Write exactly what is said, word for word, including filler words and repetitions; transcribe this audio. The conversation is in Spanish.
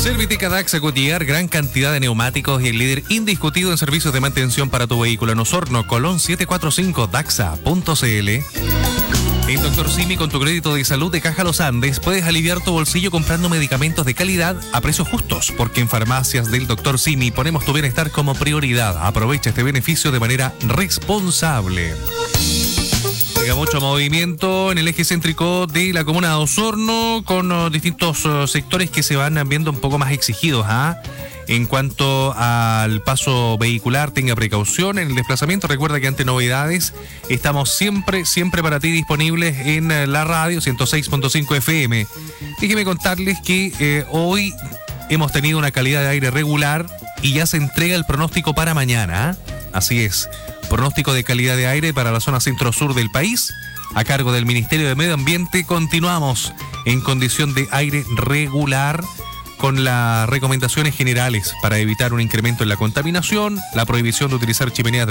Serviteca Daxa Goodyear, gran cantidad de neumáticos y el líder indiscutido en servicios de mantención para tu vehículo en Osorno, Colón siete cuatro cinco, daxa punto c l. En Doctor Simi, con tu crédito de salud de Caja Los Andes, puedes aliviar tu bolsillo comprando medicamentos de calidad a precios justos, porque en farmacias del Doctor Simi ponemos tu bienestar como prioridad. Aprovecha este beneficio de manera responsable. Llega mucho movimiento en el eje céntrico de la comuna de Osorno, con uh, distintos uh, sectores que se van viendo un poco más exigidos. ¿ah? En cuanto al paso vehicular, tenga precaución en el desplazamiento. Recuerda que ante novedades estamos siempre, siempre para ti disponibles en uh, la radio ciento seis punto cinco F M. Déjeme contarles que eh, hoy hemos tenido una calidad de aire regular y ya se entrega el pronóstico para mañana. ¿ah? Así es. Pronóstico de calidad de aire para la zona centro-sur del país, a cargo del Ministerio de Medio Ambiente. Continuamos en condición de aire regular con las recomendaciones generales para evitar un incremento en la contaminación, la prohibición de utilizar chimeneas de